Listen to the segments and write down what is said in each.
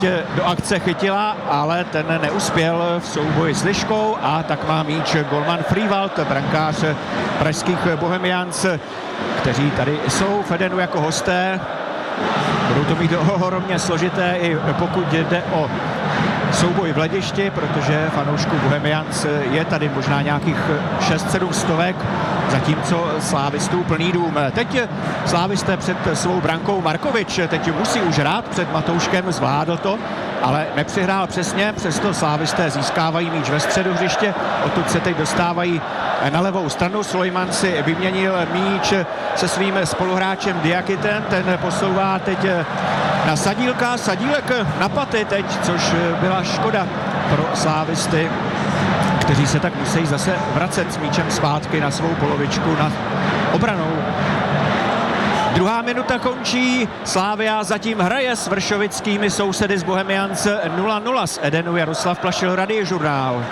do akce Chytila, ale ten neuspěl v souboji s Liškou a tak má míč golman Frývald, brankář pražských Bohemians, kteří tady jsou v Edenu jako hosté. Budou to mít ohromně složité, i pokud jde o souboj v hledišti, protože fanoušků Bohemians je tady možná nějakých 600 stovek, zatímco slávistů plný dům. Teď slávisté před svou brankou Markovič, teď musí už hrát před Matouškem, zvládl to, ale nepřihrál přesně, přesto slávisté získávají míč ve středu hřiště, odtud se teď dostávají na levou stranu. Sulejman si vyměnil míč se svým spoluhráčem Diakitem, ten posouvá teď na Sadílka, Sadílek na paty teď, což byla škoda pro slávisty, kteří se tak musí zase vracet s míčem zpátky na svou polovičku, na obranou. Druhá minuta končí, Slavia zatím hraje s vršovickými sousedy z Bohemians 0-0 z Edenu. Jaroslav Plašil, Radiožurnál.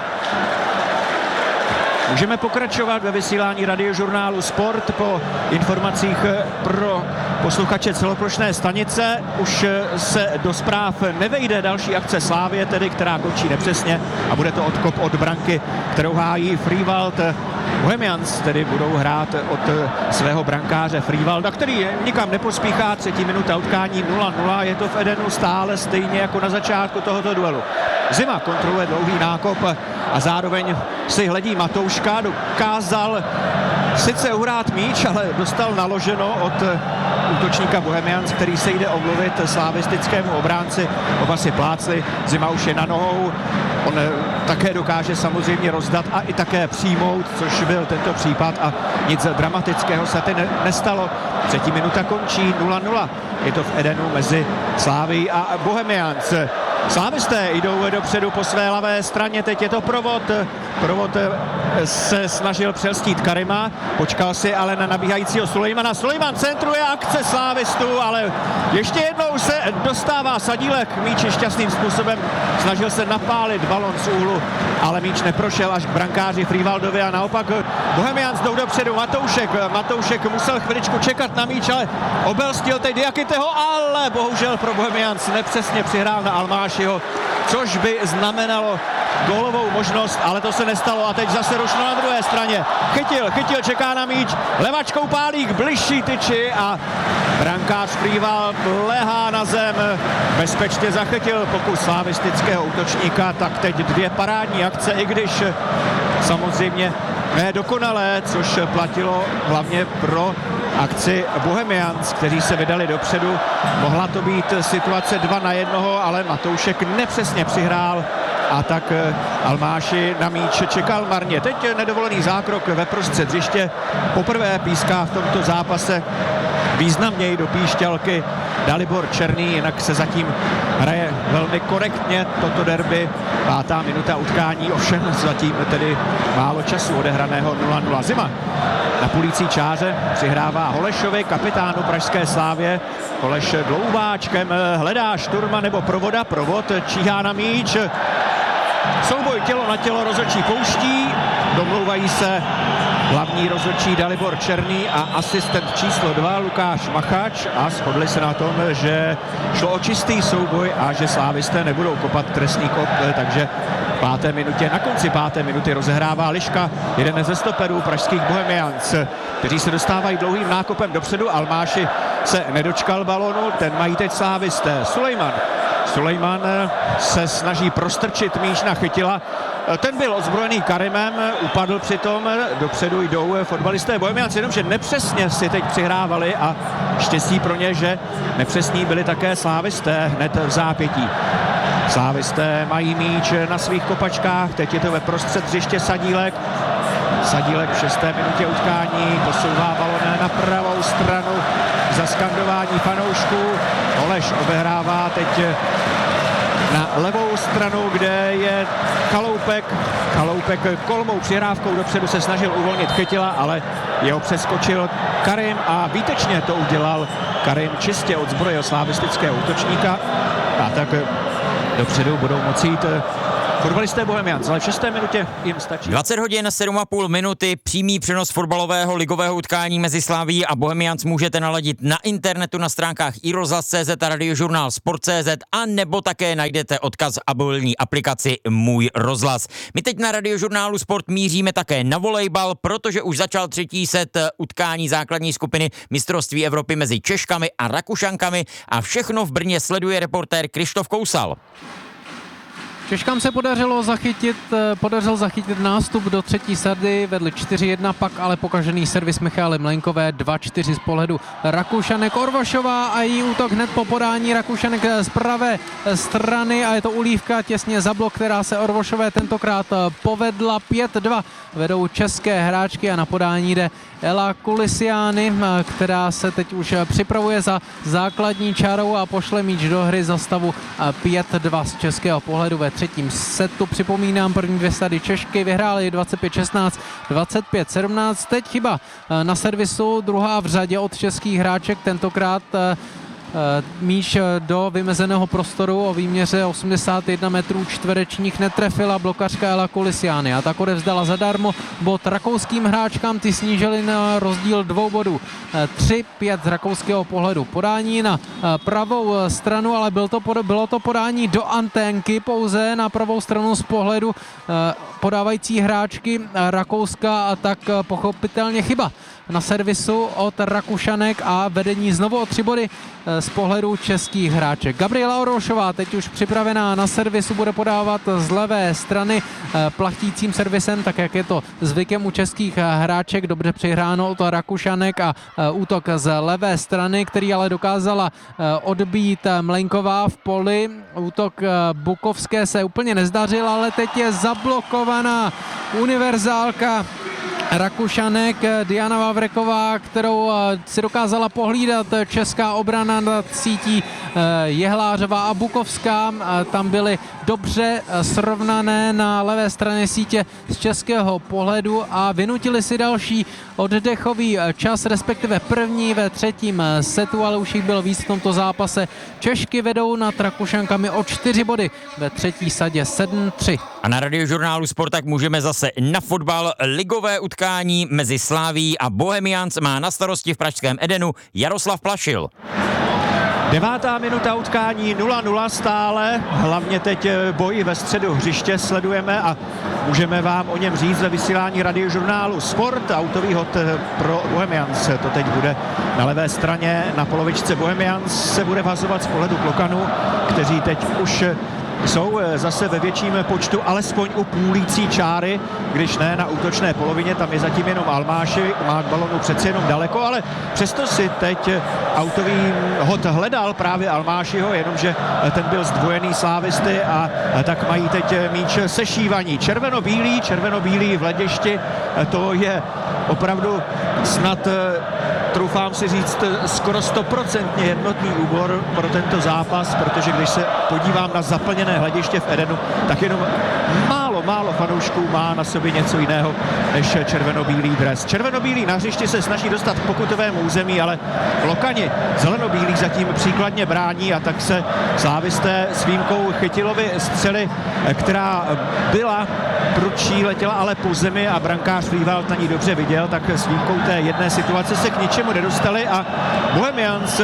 Můžeme pokračovat ve vysílání Radiožurnálu Sport po informacích pro posluchače celoplošné stanice. Už se do zpráv nevejde další akce Slávie, tedy která končí nepřesně a bude to odkop od branky, kterou hájí Frývald. Bohemians tedy budou hrát od svého brankáře Frývalda, který nikam nepospíchá. Třetí minuta utkání 0-0, je to v Edenu stále stejně jako na začátku tohoto duelu. Zima kontroluje dlouhý nákop a zároveň si hledí Matouška, dokázal sice uhrát míč, ale dostal naloženo od útočníka Bohemians, který se jde omluvit slavistickému obránci. Oba si plácli, Zima už je na nohou, on také dokáže samozřejmě rozdat a i také přijmout, což byl tento případ a nic dramatického se teď nestalo. Třetí minuta končí 0-0, je to v Edenu mezi Slavií a Bohemians. Slávisté jdou dopředu po své levé straně, teď je to Provod. Provod se snažil přelstít Karima, počkal si ale na nabíhajícího Sulejmana. Sulejman centruje akce slávistů, ale ještě jednou se dostává Sadílek míč šťastným způsobem. Snažil se napálit balon z úhlu, ale míč neprošel až k brankáři Frývaldovi a naopak Bohemians jdou dopředu. Matoušek musel chviličku čekat na míč, ale obelstil teď Diakiteho, ale bohužel pro Bohemians nepřesně přihrál na Almášiho, což by znamenalo gólovou možnost, ale to se nestalo a teď zase rušno na druhé straně. Chytil, čeká na míč, levačkou pálí k bližší tyči a brankář Frývald lehá na zem, bezpečně zachytil pokus slavistického útočníka, tak teď dvě parádní akce, i když samozřejmě ne dokonalé, což platilo hlavně pro akci Bohemians, kteří se vydali dopředu. Mohla to být situace 2-1, ale Matoušek nepřesně přihrál a tak Almáši na míč čekal marně. Teď nedovolený zákrok ve prostřed hřiště. Poprvé píská v tomto zápase významněji do píšťalky Dalibor Černý, jinak se zatím hraje velmi korektně toto derby. 5. minuta utkání, ovšem zatím tedy málo času odehraného 0-0. Zima na půlící čáře přihrává Holešovi, kapitánu pražské Slávie. Holeš dlouváčkem hledá šturma nebo Provoda, Provod číhá na míč. Souboj tělo na tělo, rozhodčí pouští, domlouvají se hlavní rozhodčí Dalibor Černý a asistent číslo 2 Lukáš Machač a shodli se na tom, že šlo o čistý souboj a že slávisté nebudou kopat trestný kop, takže na konci 5. minuty rozehrává Liška, jeden ze stoperů pražských Bohemians, kteří se dostávají dlouhým nákopem dopředu. Almáši se nedočkal balonu, ten mají teď slávisté. Sulejman se snaží prostrčit míč na Chytila. Ten byl ozbrojený Karimem, upadl přitom, dopředu jdou fotbalisté Bohemians, jenomže nepřesně si teď přihrávali a štěstí pro ně, že nepřesní byli také slávisté hned v zápětí. Slávisté mají míč na svých kopačkách, teď je to ve prostřed hřiště Sadílek. Sadílek v 6. minutě utkání posouvá balon na pravou stranu za skandování fanoušků. Holeš obehrává teď na levou stranu, kde je Chaloupek kolmou přihrávkou dopředu se snažil uvolnit Chytila, ale jeho přeskočil Karim a výtečně to udělal. Karim čistě odzbrojil slavistického útočníka a tak dopředu budou moci jít fotbalisté Bohemians, ale v 6. minutě jim stačí. 20 hodin 7,5 minuty, přímý přenos fotbalového ligového utkání mezi Slavií a Bohemians můžete naladit na internetu na stránkách iRozhlas.cz a radiožurnál Sport.cz a nebo také najdete odkaz v mobilní aplikaci Můj rozhlas. My teď na radiožurnálu Sport míříme také na volejbal, protože už začal třetí set utkání základní skupiny mistrovství Evropy mezi Češkami a Rakušankami a všechno v Brně sleduje reportér Krištof Kousal. Češkám se podařil zachytit nástup do třetí sady, vedli 4-1, pak ale pokažený servis Michaely Mlejnkové 2-4 z pohledu Rakušanek. Orvašová a její útok hned po podání Rakušanek z pravé strany a je to ulívka těsně za blok, která se Orvašové tentokrát povedla. 5-2 vedou české hráčky a na podání jde Ela Kulisiány, která se teď už připravuje za základní čárou a pošle míč do hry za stavu 5-2 z českého pohledu ve třetím setu. Připomínám, první dvě sady Češky vyhrály 25-16, 25-17. Teď chyba na servisu, druhá v řadě od českých hráček, tentokrát míč do vymezeného prostoru o výměře 81 metrů čtverečních netrefila blokařka Ela Kulisiány a tak odevzdala zadarmo bod rakouským hráčkám, ty snížily na rozdíl 2 bodů. 3-5 z rakouského pohledu. Podání na pravou stranu, ale bylo to podání do anténky pouze na pravou stranu z pohledu podávající hráčky Rakouska a tak pochopitelně chyba na servisu od Rakušanek a vedení znovu o 3 body z pohledu českých hráček. Gabriela Orvašová teď už připravená na servisu, bude podávat z levé strany plachtícím servisem, tak jak je to zvykem u českých hráček. Dobře přihráno od Rakušanek a útok z levé strany, který ale dokázala odbít Mlejnková v poli. Útok Bukovské se úplně nezdařil, ale teď je zablokovaná univerzálka Rakušanek, Diana Vavreková, kterou si dokázala pohlídat česká obrana nad sítí Jehlářová a Bukovská. Tam byly dobře srovnané na levé straně sítě z českého pohledu a vynutili si další oddechový čas, respektive první ve třetím setu, ale už jich bylo víc v tomto zápase. Češky vedou nad Rakušankami o 4 body ve třetí sadě 7-3. A na radiožurnálu Sport tak můžeme zase na fotbal. Ligové utkání mezi Slavií a Bohemians má na starosti v pražském Edenu Jaroslav Plašil. 9. minuta utkání 0-0 stále, hlavně teď boj ve středu hřiště sledujeme a můžeme vám o něm říct ve vysílání radiožurnálu Sport. Autový hod pro Bohemians, to teď bude na levé straně, na polovičce Bohemians se bude vazovat z pohledu Klokanu, kteří teď už jsou zase ve větším počtu, alespoň u půlící čáry, když ne na útočné polovině, tam je zatím jenom Almáši, má k balonu přeci jenom daleko, ale přesto si teď autový hod hledal právě Almášiho, jenomže ten byl zdvojený slávisty a tak mají teď míč sešívaní. Červeno-bílý v hledišti, to je opravdu snad, troufám si říct, skoro 100% jednotný úbor pro tento zápas, protože když se podívám na zaplněné hlediště v Edenu, tak jenom málo fanoušků má na sobě něco jiného než červeno-bílý dres. Červeno-bílý na hřišti se snaží dostat k pokutovému území, ale Lokani zeleno-bílých zatím příkladně brání a tak se slávisté s výjimkou Chytilovy střely, která byla prudčí, letěla ale po zemi a brankář Frývald na ní dobře viděl, tak s výjimkou té jedné situace se k ničemu nedostali a Bohemians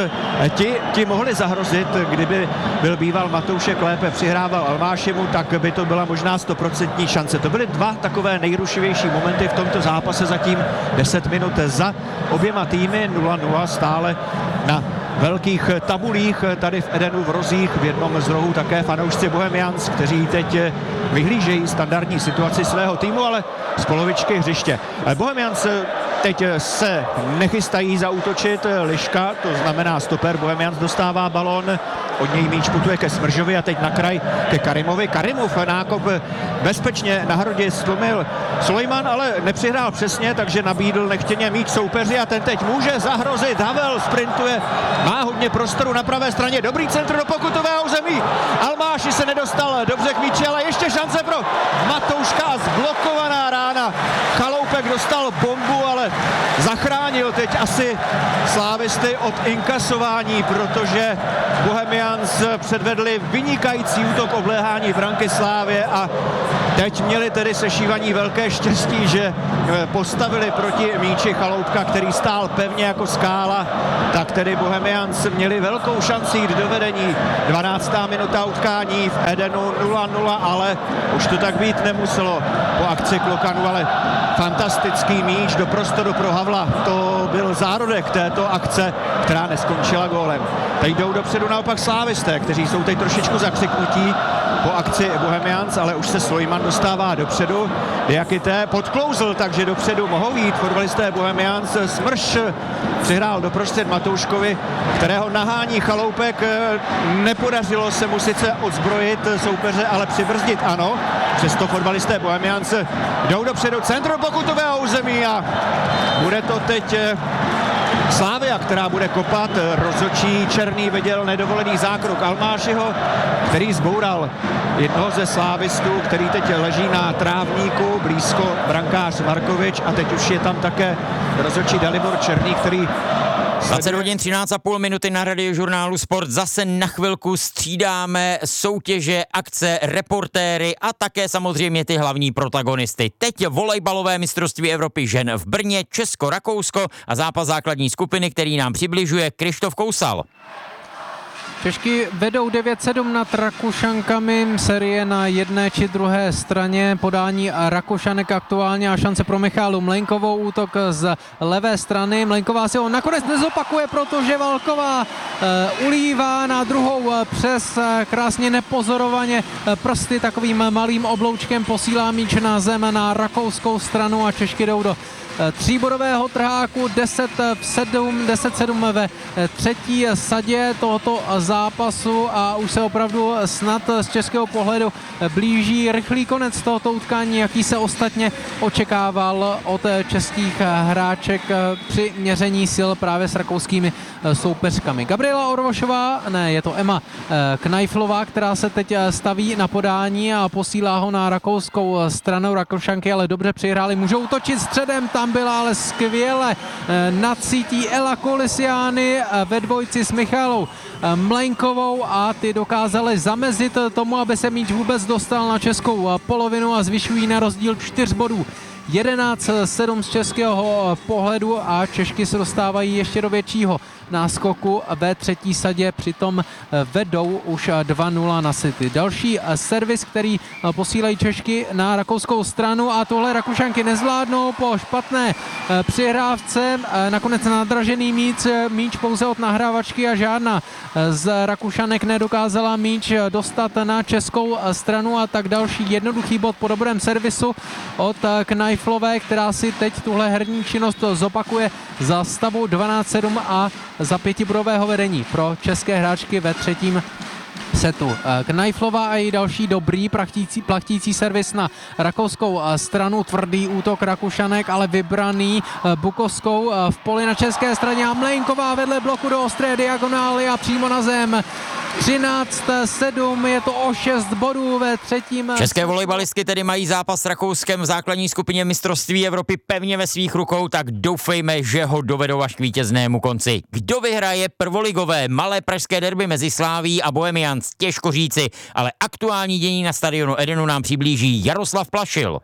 ti mohli zahrozit, kdyby byl býval Matoušek lépe přihrával Almášimu, tak by to byla možná 100% šance. To byly 2 takové nejrušivější momenty v tomto zápase, zatím 10 minut za oběma týmy, 0-0 stále na velkých tabulích tady v Edenu v Rozích, v jednom z rohů také fanoušci Bohemians, kteří teď vyhlížejí standardní situaci svého týmu, ale z polovičky hřiště. Bohemians teď se nechystají zaútočit, Liška, to znamená stoper Bohemians, dostává balón, od něj míč putuje ke Smržovi a teď na kraj ke Karimovi. Karimov nákop bezpečně na hrodě stlumil Sulejman, ale nepřihrál přesně, takže nabídl nechtěně míč soupeři a ten teď může zahrozit. Havel sprintuje, má hodně prostoru na pravé straně, dobrý centr do pokutového území. Almáši se nedostal dobře k míči, ale ještě šance pro Matouška a zblokovaná rána. Chaloupek dostal bombu, ale zachránil teď asi slávisty od inkasování, protože Bohemians předvedli vynikající útok obléhání branky Slávie a teď měli tedy sešívaní velké štěstí, že postavili proti míči Chaloupka, který stál pevně jako skála, tak tedy Bohemians měli velkou šanci jít do vedení. 12. minuta utkání v Edenu 0-0, ale už to tak být nemuselo po akci Klokanu, ale fantastický míč do prostoru pro Havla. To byl zárodek této akce, která neskončila gólem. Teď jdou dopředu naopak slávisté, kteří jsou teď trošičku zakřiknutí po akci Bohemians, ale už se Slojman dostává dopředu. Diakité podklouzl, takže dopředu mohou jít fotbalisté Bohemians. Smrš přihrál doprostřed Matouškovi, kterého nahání Chaloupek. Nepodařilo se mu sice odzbrojit soupeře, ale přibrzdit ano. Přesto fotbalisté Bohemians jdou dopředu centrum pokutového území a bude to teď Slavia, která bude kopat. Rozhodčí Černý viděl nedovolený zákrok Almášiho, který zboural jednoho ze slávistů, který teď leží na trávníku, blízko brankář Markovič, a teď už je tam také rozhodčí Dalibor Černý, který 20 hodin 13,5 minuty na Radiožurnálu Sport. Zase na chvilku střídáme soutěže, akce, reportéry a také samozřejmě ty hlavní protagonisty. Teď volejbalové mistrovství Evropy žen v Brně, Česko-Rakousko a zápas základní skupiny, který nám přibližuje Krištof Kousal. Češky vedou 9-7 nad Rakušankami, série na jedné či druhé straně, podání Rakušanek aktuálně a šance pro Michálu Mlejnkovou, útok z levé strany. Mlejnková si ho nakonec nezopakuje, protože Valková ulívá na druhou přes, krásně nepozorovaně prsty takovým malým obloučkem posílá míč na zem na rakouskou stranu a Češky jdou do tříbodového trháku 10-7 ve třetí sadě tohoto zápasu a už se opravdu snad z českého pohledu blíží rychlý konec tohoto utkání, jaký se ostatně očekával od českých hráček při měření sil právě s rakouskými soupeřkami. Gabriela Orvošová, ne, je to Emma Knajflová, která se teď staví na podání a posílá ho na rakouskou stranu. Rakušanky ale dobře přihrály, můžou útočit středem, tam byla ale skvěle nacítí Ela Kolisiány ve dvojici s Michalou Mlejnkovou a ty dokázali zamezit tomu, aby se míč vůbec dostal na českou polovinu a zvyšují na rozdíl 4 bodů. 11-7 z českého pohledu a Češky se dostávají ještě do většího náskoku ve třetí sadě, přitom vedou už 2-0 na sety. Další servis, který posílají Češky na rakouskou stranu a tohle Rakušanky nezvládnou po špatné přihrávce. Nakonec nadražený míč pouze od nahrávačky a žádná z Rakušanek nedokázala míč dostat na českou stranu a tak další jednoduchý bod po dobrém servisu od Knajflové, která si teď tuhle herní činnost zopakuje za stavu 12-7 a za 5bodového vedení pro české hráčky ve třetím setu. Knajflová a její další dobrý plachtící servis na rakouskou stranu, tvrdý útok Rakušanek, ale vybraný Bukovskou v poli na české straně a Mlejnková vedle bloku do ostré diagonály a přímo na zem. 13-7, je to o 6 bodů ve třetím. České volejbalistky tedy mají zápas s Rakouskem v základní skupině mistrovství Evropy pevně ve svých rukou, tak doufejme, že ho dovedou až k vítěznému konci. Kdo vyhraje prvoligové malé pražské derby mezi Sláví a Bohemians, těžko říci, ale aktuální dění na stadionu Edenu nám přiblíží Jaroslav Plašil.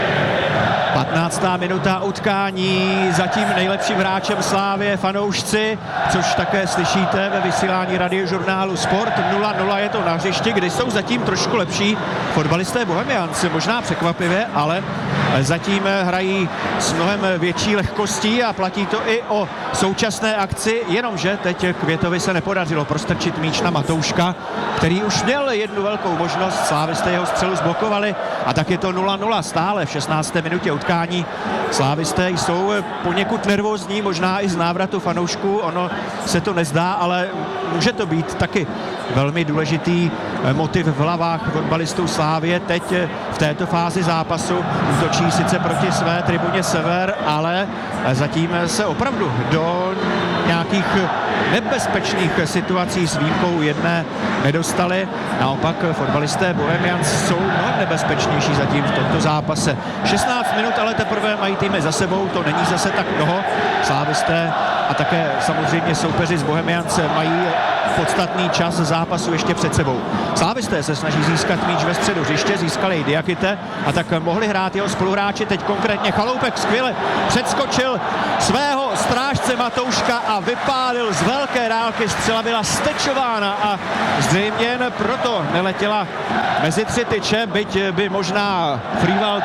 15. minuta utkání, zatím nejlepším hráčem Slávie fanoušci, což také slyšíte ve vysílání Radiožurnálu Sport. 0-0 je to na hřišti, kde jsou zatím trošku lepší fotbalisté Bohemians, možná překvapivě, ale zatím hrají s mnohem větší lehkostí a platí to i o současné akci, jenomže teď Květovi se nepodařilo prostrčit míč na Matouška, který už měl jednu velkou možnost, slávisté jeho střelu zblokovali a tak je to 0-0 stále v 16. minutě utkání. Slávisté jsou poněkud nervózní, možná i z návratu fanoušků, ono se to nezdá, ale může to být taky velmi důležitý motiv v hlavách fotbalistů Slávie. Teď v této fázi zápasu útočí sice proti své tribuně Sever, ale zatím se opravdu do nějakých nebezpečných situací s výjimkou jedné nedostali. Naopak fotbalisté Bohemians jsou mnohem nebezpečnější zatím v tomto zápase. 16 minut ale teprve mají týmy za sebou, to není zase tak mnoho. Slávisté a také samozřejmě soupeři z Bohemians mají podstatný čas zápasu ještě před sebou. Slávisté se snaží získat míč ve středu hřiště, získali i Diakite a tak mohli hrát jeho spoluhráči. Teď konkrétně Chaloupek skvěle předskočil svého strážce Matouška a vypálil z velké dálky. Střela byla stečována a zřejmě jen proto neletěla mezi tři tyče, byť by možná Frývald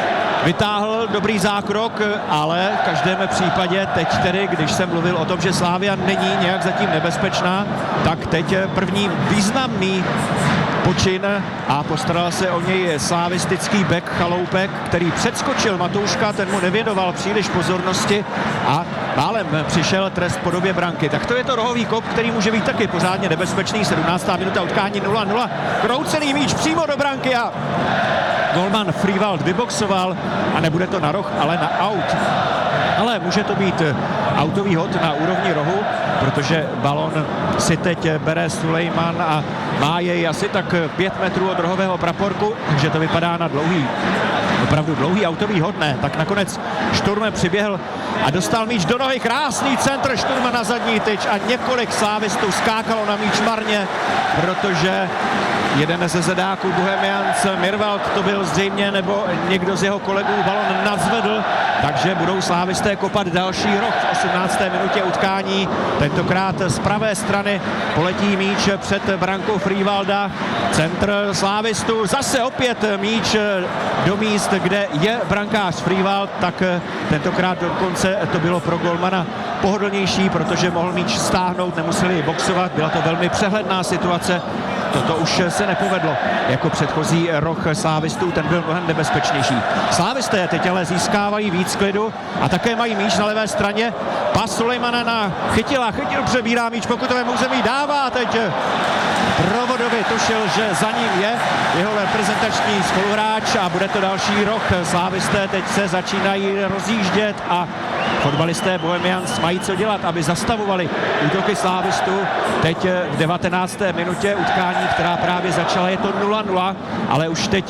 vytáhl dobrý zákrok, ale v každém případě teď tedy, když jsem mluvil o tom, že Slavia není nějak zatím nebezpečná, tak teď první významný počin a postaral se o něj slavistický bek Chaloupek, který předskočil Matouška, ten mu nevěnoval příliš pozornosti a málem přišel trest v podobě branky. Tak to je to rohový kop, který může být taky pořádně nebezpečný. 17. minuta utkání 0-0. Kroucený míč přímo do branky a golman Frývald vyboxoval a nebude to na roh, ale na aut. Ale může to být autový hod na úrovni rohu, protože balon si teď bere Sulejman a má jej asi tak 5 metrů od rohového praporku, takže to vypadá na opravdu dlouhý autový hod, ne. Tak nakonec Šturm přiběhl a dostal míč do nohy, krásný centr Šturma na zadní tyč a několik slávistů skákalo na míč marně, protože jeden ze zedáků Bohemians, Mirvald to byl zřejmě, nebo někdo z jeho kolegů balon nadzvedl, takže budou slávisté kopat další roh v 18. minutě utkání. Tentokrát z pravé strany poletí míč před brankou Frývalda. Centr slávistů, zase opět míč do míst, kde je brankář Frývald, tak tentokrát dokonce to bylo pro golmana pohodlnější, protože mohl míč stáhnout, nemuseli boxovat, byla to velmi přehledná situace. Toto už se nepovedlo. Jako předchozí roh slávistů, ten byl mnohem nebezpečnější. Slávisté teď ale získávají víc klidu a také mají míč na levé straně. Pas Sulejmana na Chytila. Chytil přebírá míč pokutovému území, dává teď Provodovi, tušil, že za ním je jeho reprezentační spoluhráč a bude to další roh. Slávisté teď se začínají rozjíždět a fotbalisté Bohemians mají co dělat, aby zastavovali útoky slávistů. Teď v 19. minutě utkání, která právě začala, je to 0-0, ale už teď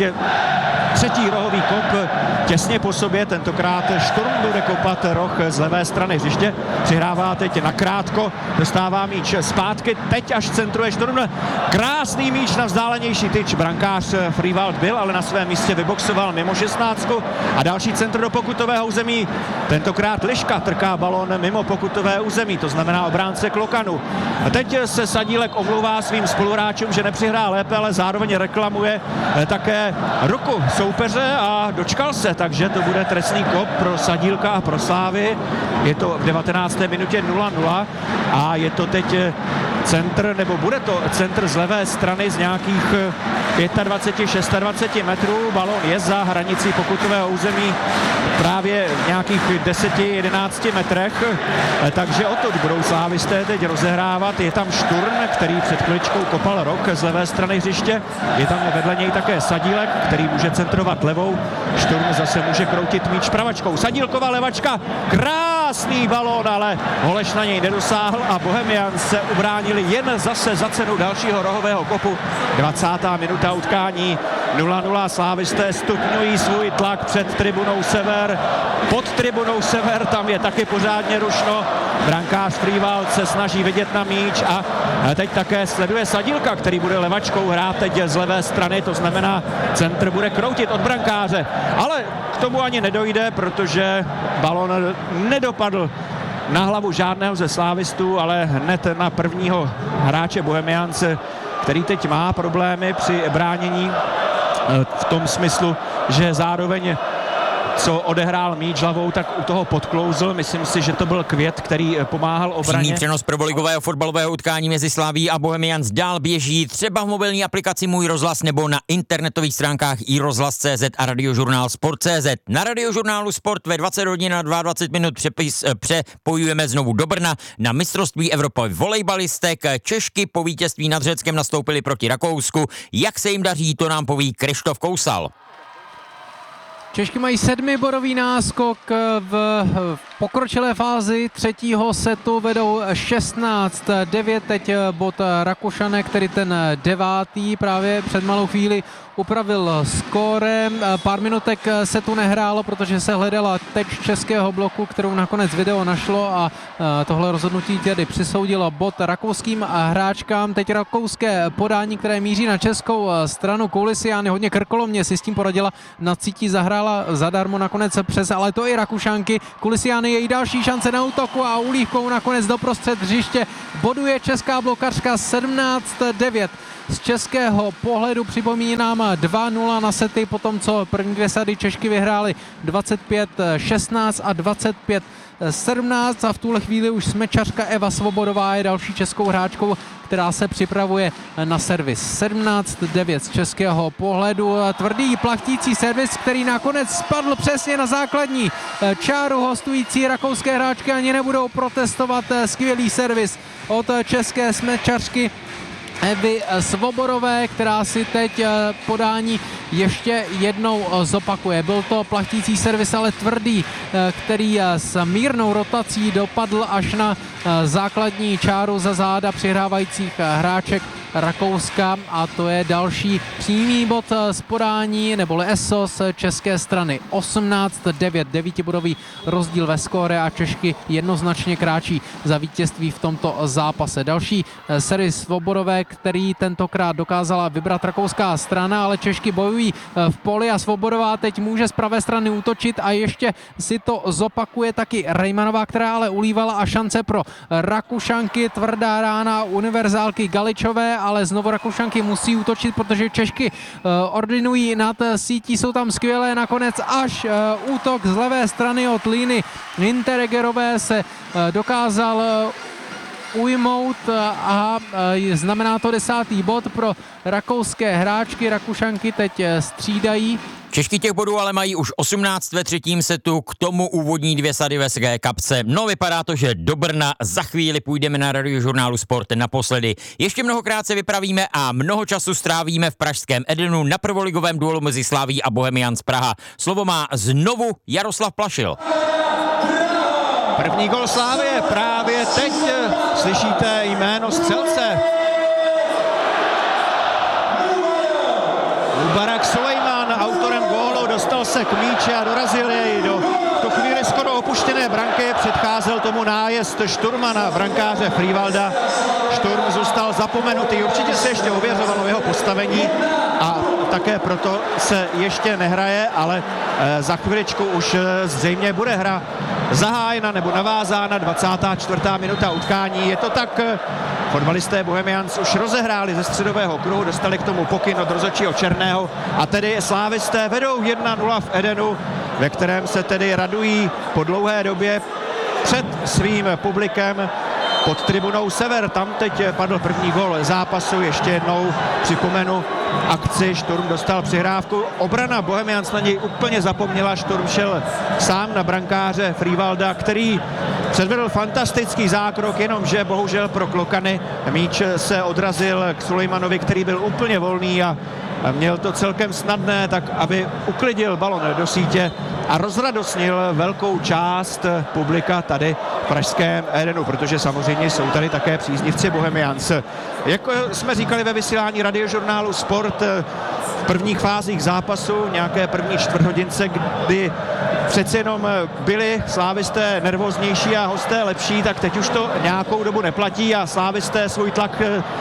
třetí rohový kop těsně po sobě, tentokrát Šturm bude kopat roh z levé strany hřiště, přihrává teď nakrátko, dostává míč zpátky, teď až centruje Šturm, krásný míč na vzdálenější tyč, brankář Frývald byl, ale na svém místě vyboxoval mimo 16 a další centr do pokutového území, tentokrát Liška trká balón mimo pokutové území, to znamená obránce Klokanu. A teď se Sadílek omlouvá svým spoluhráčům, že nepřihrál lépe, ale zároveň reklamuje také ruku soupeře a dočkal se, takže to bude trestný kop pro Sadílka a pro Slávy. Je to v 19. minutě 0-0 a je to teď centr, nebo bude to centr z levé strany z nějakých 25-26 metrů. Balón je za hranicí pokutového území právě v nějakých 10-11 metrech, takže odtud budou slávisté teď rozehrávat. Je tam Šturm, který před chviličkou kopal roh z levé strany hřiště. Je tam vedle něj také Sadílek, který může centrovat levou. Šturm zase může kroutit míč pravačkou. Sadílková levačka, krásný balón, ale Holeš na něj nedosáhl a Bohemians se ubránili jen zase za cenu dalšího rohového kopu. 20. minuta utkání 0-0, slávisté stupňují svůj tlak před tribunou Sever. Pod tribunou Sever tam je taky pořádně rušno. Brankář Frývald se snaží vidět na míč a teď také sleduje Sadílka, který bude levačkou hrát teď z levé strany, to znamená centr bude kroutit od brankáře, ale k tomu ani nedojde, protože balon nedopadl na hlavu žádného ze slávistů, ale hned na prvního hráče Bohemians, který teď má problémy při bránění v tom smyslu, že zároveň co odehrál míč hlavou, tak u toho podklouzl. Myslím si, že to byl Květ, který pomáhal obraně. Přímý přenos prvoligového fotbalového utkání mezi Slavií a Bohemians dál běží třeba v mobilní aplikaci Můj rozhlas nebo na internetových stránkách iRozhlas.cz a radiožurnál Sport.cz. Na radiožurnálu Sport ve 20 hodin a 22 minut přepojujeme znovu do Brna na mistrovství Evropy volejbalistek. Češky po vítězství nad Řeckem nastoupili proti Rakousku. Jak se jim daří, to nám poví Krištof Kousal. Češky mají 7bodový náskok v pokročilé fázi třetího setu vedou 16-9, teď bod Rakušanek, který ten devátý právě před malou chvíli upravil skóre. Pár minutek se tu nehrálo, protože se hledala teď českého bloku, kterou nakonec video našlo a tohle rozhodnutí tedy přisoudilo bod rakouským hráčkám. Teď rakouské podání, které míří na českou stranu. Koulisiány hodně krkolomně si s tím poradila, na cítí zahrála zadarmo nakonec přes, ale to i Rakušanky. Koulisiány její další šance na útoku a ulívkou nakonec doprostřed hřiště boduje česká blokařka 17-9. Z českého pohledu připomínám 2-0 na sety, potom co první dvě sady Češky vyhrály 25-16 a 25-17 a v tuhle chvíli už smečařka Eva Svobodová je další českou hráčkou, která se připravuje na servis. 17-9 z českého pohledu. Tvrdý plachtící servis, který nakonec spadl přesně na základní čáru. Hostující rakouské hráčky ani nebudou protestovat. Skvělý servis od české smečařky Evy Svobodové, která si teď podání ještě jednou zopakuje. Byl to plachtící servis, ale tvrdý, který s mírnou rotací dopadl až na základní čáru za záda přihrávajících hráček Rakouska a to je další přímý bod z podání, neboli ESO z české strany. 18-9, 9bodový rozdíl ve skóre a Češky jednoznačně kráčí za vítězství v tomto zápase. Další servis Svobodové, který tentokrát dokázala vybrat rakouská strana, ale Češky bojují v poli a Svobodová teď může z pravé strany útočit a ještě si to zopakuje taky Rejmanová, která ale ulívala a šance pro Rakušanky, tvrdá rána univerzálky Galičové, ale znovu Rakušanky musí útočit, protože Češky ordinují nad sítí, jsou tam skvělé, nakonec až útok z levé strany od Líny Hintereggerové se dokázal ujmout a znamená to 10. bod pro rakouské hráčky. Rakušanky teď střídají. Češky těch bodů ale mají už 18 ve třetím setu, k tomu úvodní dvě sady ve své kapse. No vypadá to, že do Brna za chvíli půjdeme na Radiožurnálu Sport naposledy. Ještě mnohokrát se vypravíme a mnoho času strávíme v pražském Edenu na prvoligovém duelu mezi Slavií a Bohemians Praha. Slovo má znovu Jaroslav Plašil. První gol Slavie právě teď. Slyšíte jméno střelce. Mubarak Sulejman, autorem gólu, dostal se k míči a dorazil jej do tu chvíli skoro opuštěné branky. Předcházel tomu nájezd šturmana, brankáře Frivalda. Šturm zůstal zapomenutý, určitě se ještě ověřovalo jeho postavení a také proto se ještě nehraje, ale za chviličku už zřejmě bude hra zahájena nebo navázána. 24. minuta utkání. Je to tak, fotbalisté Bohemians už rozehráli ze středového kruhu, dostali k tomu pokyn od rozhodčího Černého a tedy slávisté vedou 1-0 v Edenu, ve kterém se tedy radují po dlouhé době před svým publikem pod tribunou Sever. Tam teď padl první gól zápasu, ještě jednou připomenu akci, Šturm dostal přihrávku, obrana Bohemians na něj úplně zapomněla, Šturm šel sám na brankáře Frivalda, který předvedl fantastický zákrok, jenomže bohužel pro Klokany míč se odrazil k Sulejmanovi, který byl úplně volný a měl to celkem snadné, tak aby uklidil balon do sítě a rozradosnil velkou část publika tady v pražském Edenu, protože samozřejmě jsou tady také příznivci Bohemians. Jak jsme říkali ve vysílání Radiožurnálu Sport, v prvních fázích zápasu, nějaké první čtvrthodince, kdy přeci jenom byli slávisté nervóznější a hosté lepší, tak teď už to nějakou dobu neplatí a slávisté svůj tlak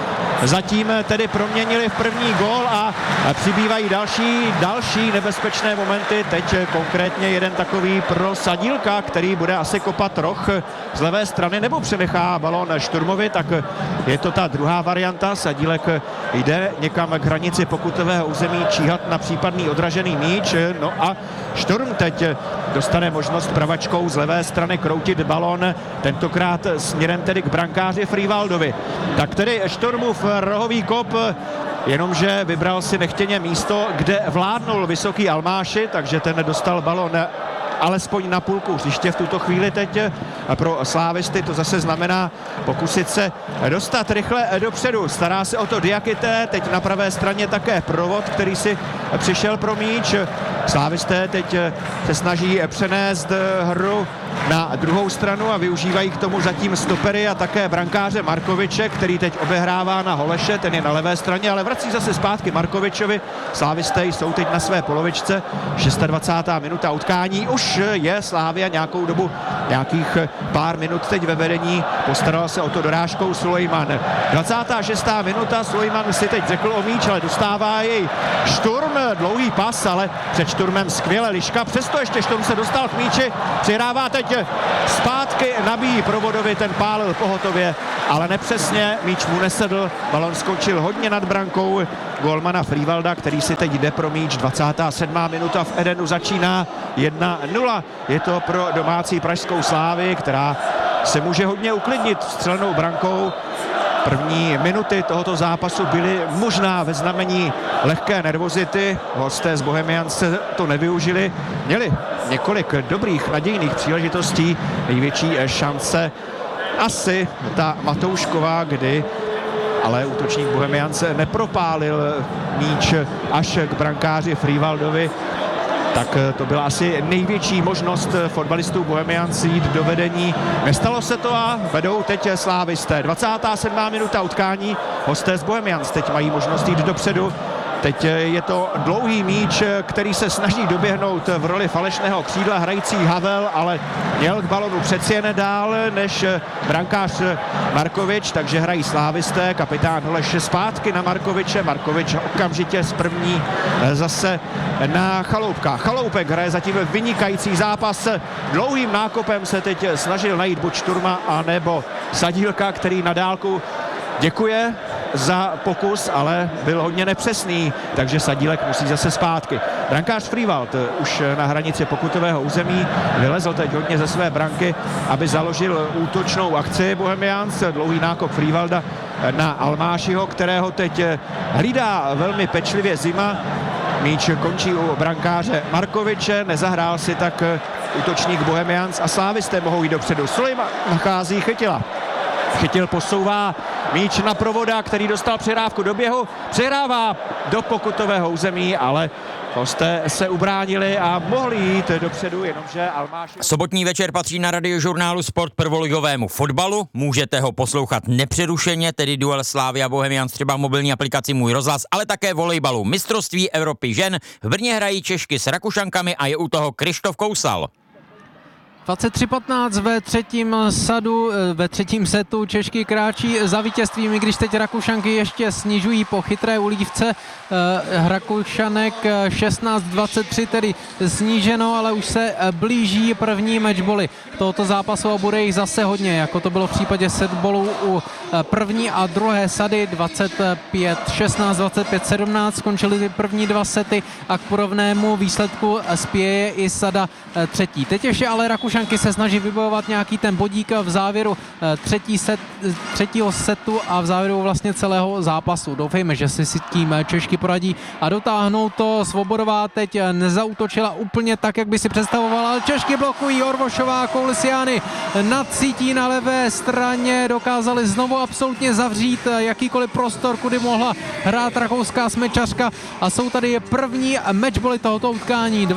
zatím tedy proměnili v první gól a přibývají další nebezpečné momenty. Teď konkrétně jeden takový pro Sadílka, který bude asi kopat roh z levé strany nebo přenechá balón Šturmovi, tak je to ta druhá varianta. Sadílek jde někam k hranici pokutového území číhat na případný odražený míč. No a Šturm teď dostane možnost pravačkou z levé strany kroutit balón, tentokrát směrem tedy k brankáři Frivaldovi. Tak tedy Šturmův rohový kop, jenomže vybral si nechtěně místo, kde vládnul vysoký Almáši, takže ten dostal balón alespoň na půlku hřiště v tuto chvíli teď. A pro slávisty to zase znamená pokusit se dostat rychle dopředu. Stará se o to Diakité, teď na pravé straně také Provod, který si přišel pro míč. Slávisté teď se snaží přenést hru na druhou stranu a využívají k tomu zatím stopery a také brankáře Markoviče, který teď obehrává na Holeše, ten je na levé straně, ale vrací zase zpátky Markovičovi. Slávisté jsou teď na své polovičce, 26. minuta utkání, už je Slavia nějakou dobu, nějakých pár minut teď ve vedení, postaral se o to dorážkou Sulejman. 26. minuta, Sulejman si teď řekl o míč, ale dostává jej Šturm, dlouhý pas, ale před Šturmem skvěle Liška, přesto ještě Šturm se dostal k míči, přihrává teď zpátky, nabíjí Provodovi, ten pálil pohotově, ale nepřesně, míč mu nesedl, balon skočil hodně nad brankou golmana Frivalda, který si teď jde pro míč. 27. minuta v Edenu začíná 1-0. Je to pro domácí pražskou Slávii, která se může hodně uklidnit střelenou brankou. První minuty tohoto zápasu byly možná ve znamení lehké nervozity. Hosté z Bohemians to nevyužili. Měli několik dobrých nadějných příležitostí. Největší šance asi ta Matoušková, kdy ale útočník Bohemians nepropálil míč až k brankáři Frivaldovi. Tak to byla asi největší možnost fotbalistů Bohemians jít do vedení. Nestalo se to a vedou teď slávisté. 27. minuta utkání, hosté z Bohemians teď mají možnost jít dopředu. Teď je to dlouhý míč, který se snaží doběhnout v roli falešného křídla hrající Havel, ale měl k balonu přeci jen dál než brankář Markovič, takže hrají slávisté. Kapitán Holeš zpátky na Markoviče. Markovič okamžitě z první zase na Chaloupka. Chaloupek hraje zatím vynikající zápas. Dlouhým nákopem se teď snažil najít buď Šturma, anebo Sadílka, který na dálku děkuje za pokus, ale byl hodně nepřesný, takže Sadílek musí zase zpátky. Brankář Frivald už na hranici pokutového území vylezl teď hodně ze své branky, aby založil útočnou akci Bohemians. Dlouhý nákop Frivalda na Almášiho, kterého teď hlídá velmi pečlivě Zima. Míč končí u brankáře Markoviče, nezahrál si tak útočník Bohemians a slávisté mohou jít dopředu. Sulejman nachází Chytila. Chytil posouvá míč na Provoda, který dostal přihrávku do běhu, přihrává do pokutového území, ale hosté se ubránili a mohli jít dopředu, jenomže Almáš... Sobotní večer patří na Radiožurnálu Sport prvoligovému fotbalu. Můžete ho poslouchat nepřerušeně, tedy duel Slavia Bohemians třeba v mobilní aplikaci Můj rozhlas, ale také volejbalu. Mistrovství Evropy žen. V Brně hrají Češky s Rakušankami a je u toho Krištof Kousal. 23:15 ve třetím setu Češky kráčí za vítězstvím, i když teď Rakušanky ještě snižují po chytré ulívce. Rakušanek 16:23 tedy sníženo, ale už se blíží první matchbally tohoto zápasu a bude jich zase hodně, jako to bylo v případě setballů u první a druhé sady. 25-16, 25-17 skončily ty první dva sety a k podobnému výsledku spěje i sada třetí. Teď ještě ale Rakušanky se snaží vybojovat nějaký ten bodík v závěru třetího setu a v závěru vlastně celého zápasu. Doufejme, že si s tím Češky poradí a dotáhnou to. Svobodová teď nezautočila úplně tak, jak by si představovala, ale Češky blokují. Orvošová, Koulisiány nadcítí na levé straně, dokázali znovu absolutně zavřít jakýkoliv prostor, kudy mohla hrát rakouská smečařka a jsou tady první matchbally tohoto utkání.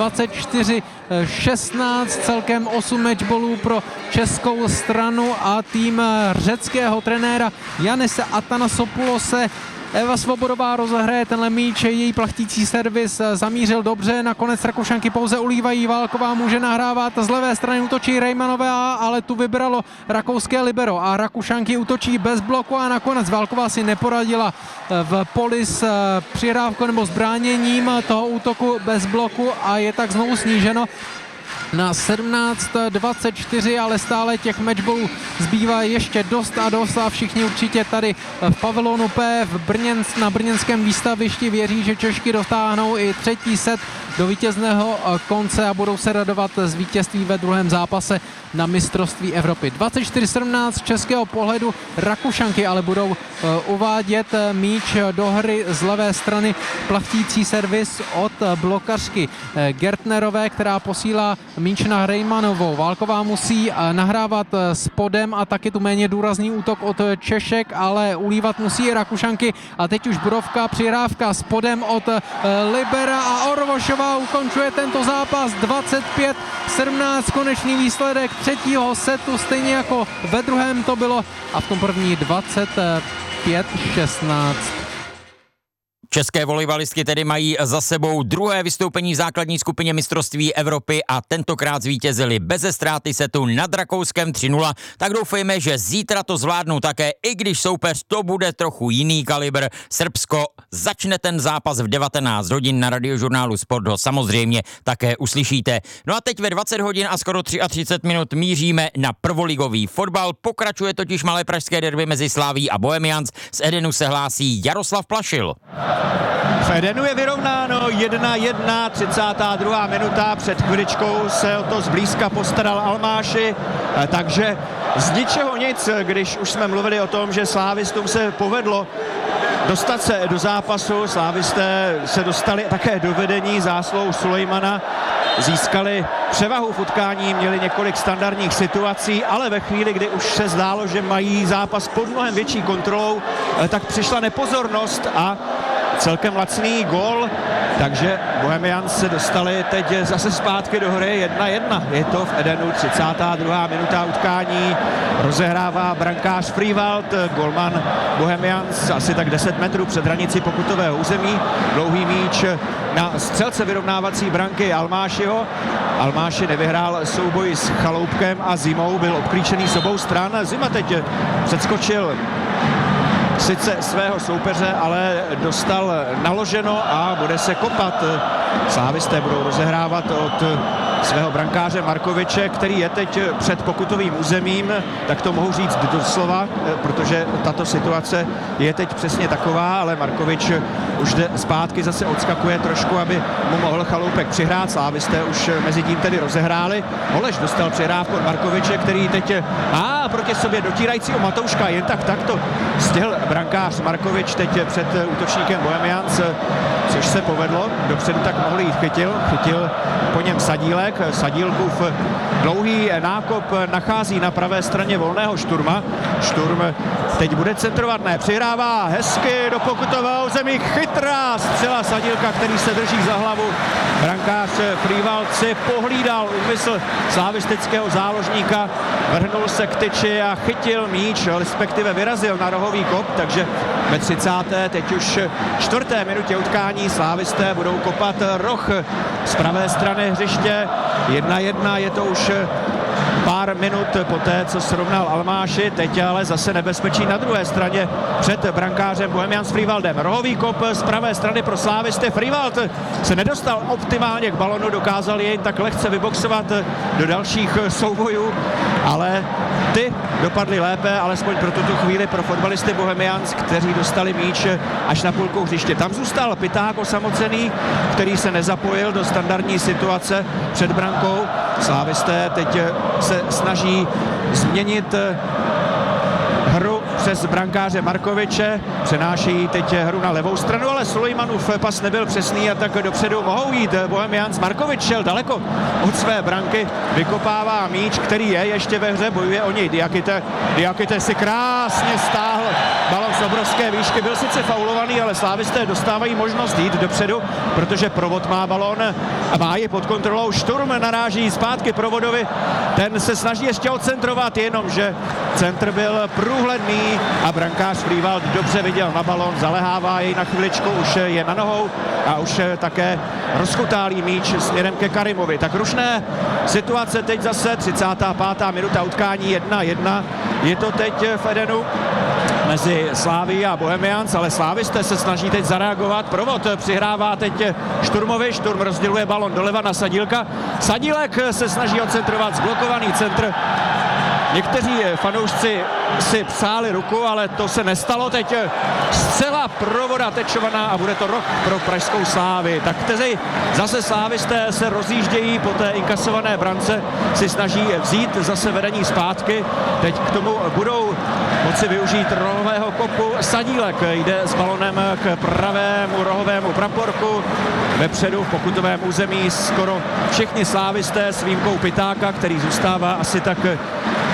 24-16, celkem 8 matchballů pro českou stranu a tým řeckého trenéra Yannise Athanasopoulose. Eva Svobodová rozehraje tenhle míč, její plachtící servis zamířil dobře, nakonec Rakušanky pouze ulívají, Válková může nahrávat, z levé strany útočí Rejmanová, ale tu vybralo rakouské libero a Rakušanky útočí bez bloku a nakonec Válková si neporadila v poli s přihrávkou nebo s bráněním toho útoku bez bloku a je tak znovu sníženo na 17:24, ale stále těch matchballů zbývá ještě dost a všichni určitě tady v pavilonu P na brněnském výstavišti věří, že Češky dotáhnou i třetí set do vítězného konce a budou se radovat z vítězství ve druhém zápase na mistrovství Evropy. 24-17 z českého pohledu Rakušanky ale budou uvádět míč do hry z levé strany, plachtící servis od blokařky Gertnerové, která posílá míč na Rejmanovou. Válková musí nahrávat spodem a taky tu méně důrazný útok od Češek, ale ulívat musí i Rakušanky a teď už Burovka, přihrávka spodem od libera a Orvošová Slávia ukončuje tento zápas 25-17, konečný výsledek třetího setu, stejně jako ve druhém to bylo a v tom první 25-16. České volejbalistky tedy mají za sebou druhé vystoupení v základní skupině mistrovství Evropy a tentokrát zvítězili beze ztráty setu nad Rakouskem 3-0, tak doufejme, že zítra to zvládnou také, i když soupeř to bude trochu jiný kalibr. Srbsko začne ten zápas v 19 hodin, na Radiožurnálu Sport ho samozřejmě také uslyšíte. No a teď ve 20 hodin a skoro 33 minut míříme na prvoligový fotbal, pokračuje totiž malé pražské derby mezi Slavií a Bohemians, z Edenu se hlásí Jaroslav Plašil. V Edenu je vyrovnáno 1-1, 32. minuta, před chviličkou se o to zblízka postaral Almáši, takže z ničeho nic, když už jsme mluvili o tom, že slávistům se povedlo dostat se do zápasu, slávisté se dostali také do vedení zásluhou Sulejmana, získali převahu v utkání, měli několik standardních situací, ale ve chvíli, kdy už se zdálo, že mají zápas pod mnohem větší kontrolou, tak přišla nepozornost a celkem lacný gól, takže Bohemians se dostali teď zase zpátky do hry 1-1. Je to v Edenu 32. minuta utkání, rozehrává brankář Frývald, golman Bohemians asi tak 10 metrů před hranicí pokutového území, dlouhý míč na střelce vyrovnávací branky Almášiho. Almáši nevyhrál souboj s Chaloupkem a Zimou, byl obklíčený s obou stran. Zima teď předskočil sice svého soupeře, ale dostal naloženo a bude se kopat. Slávisté budou rozehrávat od svého brankáře Markoviče, který je teď před pokutovým územím, tak to mohu říct doslova, protože tato situace je teď přesně taková, ale Markovič už jde zpátky, zase odskakuje trošku, aby mu mohl Chaloupek přihrát. Slávisté už mezi tím tedy rozehráli. Holeš dostal přihrávku od Markoviče, který teď má proti sobě dotírajícího Matouška, jen tak to stihl brankář Markovič teď před útočníkem Bohemians, což se povedlo, dopředu tak mohl jít, chytil po něm Sadílek, Sadílkův dlouhý nákop nachází na pravé straně volného Šturma. Šturm teď bude centrovat, přihrává hezky do pokutového zemí, chytrá střela Sadílka, který se drží za hlavu. Brankář Frývald si pohlídal úmysl slavistického záložníka, vrhnul se k tyči a chytil míč, respektive vyrazil na rohový kop, takže ve 30. teď už 4. minutě utkání slávisté budou kopat roh z pravé strany hřiště. 1-1, je to už pár minut poté, co srovnal Almáši, teď ale zase nebezpečí na druhé straně před brankářem Bohemians Frývaldem. Rohový kop z pravé strany pro slávisty. Frývald se nedostal optimálně k balonu, dokázal jej tak lehce vyboxovat do dalších soubojů, ale ty dopadly lépe, alespoň pro tuto chvíli pro fotbalisty Bohemians, kteří dostali míč až na půlku hřiště. Tam zůstal Piták osamocený, který se nezapojil do standardní situace před brankou. Slávisté teď se snaží změnit hru přes brankáře Markoviče, přenáší teď hru na levou stranu, ale Sulejmanův pas nebyl přesný a tak dopředu mohou jít Bohemians. Markovič šel daleko od své branky, vykopává míč, který je ještě ve hře, bojuje o něj Diakite. Diakite si krásně stáhl balon z obrovské výšky, byl sice faulovaný, ale slávisté dostávají možnost jít dopředu, protože Provod má balon a má ji pod kontrolou. Šturm naráží zpátky Provodovi, ten se snaží ještě odcentrovat, jenomže centr byl průhledný a brankář Frývald dobře viděl na balon, zalehává jej na chviličku, už je na nohou a už také rozchutálí míč směrem ke Karimovi. Tak rušné situace teď zase, 35. minuta utkání 1-1, je to teď v Edenu mezi Slavií a Bohemians, ale slávisté se snaží teď zareagovat. Provod přihrává teď Šturmovi, Šturm rozděluje balon doleva na Sadílka. Sadílek se snaží odcentrovat, zblokovaný centr. Někteří fanoušci si přáli ruku, ale to se nestalo. Teď zcela Provoda tečovaná a bude to rok pro pražskou Slávy. Tak kteří zase slávisté se rozjíždějí po té inkasované brance, si snaží vzít zase vedení zpátky. Teď k tomu budou moci využít rohového kopu. Sadílek jde s balonem k pravému rohovému praporku. Vepředu v pokutovém území skoro všichni slávisté s výjimkou Pitáka, který zůstává asi tak